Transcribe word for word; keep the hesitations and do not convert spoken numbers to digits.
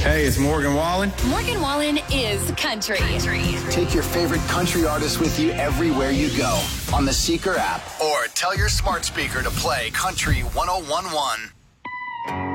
Hey, it's Morgan Wallen. Morgan Wallen is country. Take your favorite country artists with you everywhere you go on the Seeker app, or tell your smart speaker to play Country one oh one one.